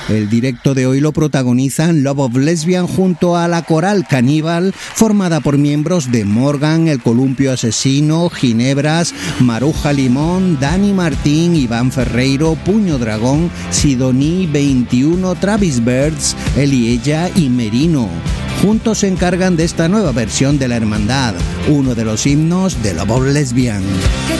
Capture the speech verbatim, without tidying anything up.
El directo de hoy lo protagonizan Love of Lesbian junto a la coral Caníbal, formada por miembros de Morgan, El Columpio Asesino, Ginebras, Maruja Limón, Dani Martín, Iván Ferreiro, Puño Dragón, Sidoní, veintiuno, Travis Birds, Eliella y Merino. Juntos se encargan de esta nueva versión de La Hermandad, uno de los himnos de Love of Lesbian.